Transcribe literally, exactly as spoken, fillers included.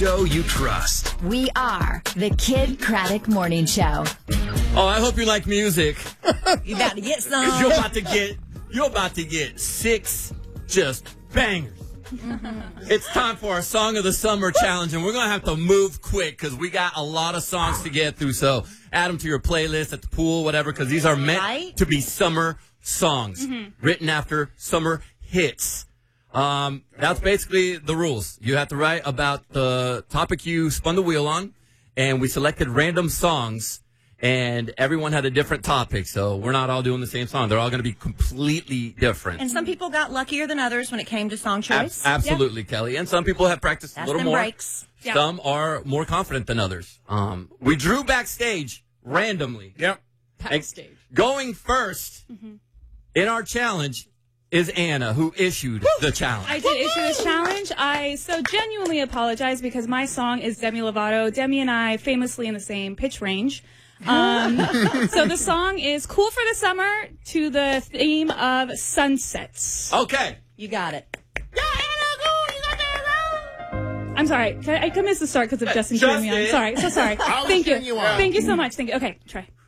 show you trust. We are the Kid Craddock Morning Show. Oh, I hope you like music. You got to get some. 'Cause you're about to get, you're about to get six just bangers. It's time for our Song of the Summer challenge, and we're going to have to move quick because we got a lot of songs to get through. So add them to your playlist at the pool, whatever, because these are meant Right? to be summer songs Mm-hmm. written after summer hits. Um, that's basically the rules. You have to write about the topic you spun the wheel on, and we selected random songs. And everyone had a different topic, so we're not all doing the same song. They're all going to be completely different. And some people got luckier than others when it came to song choice. Ab- absolutely, Kelly. And some people have practiced That's a little them more. breaks. Yeah. Some are more confident than others. Um, we drew backstage randomly. Yep. Backstage. Going first in our challenge is Anna, who issued the challenge. I did issue this challenge. I so genuinely apologize because my song is Demi Lovato. Demi and I famously in the same pitch range. Um, so the song is Cool for the Summer to the theme of sunsets. Okay. You got it. I'm sorry. Can I, I miss the start because of Justin cheering me on. Justin. Sorry. So sorry. I'll Thank you. cheer you on. Thank you so much. Thank you. Okay, try.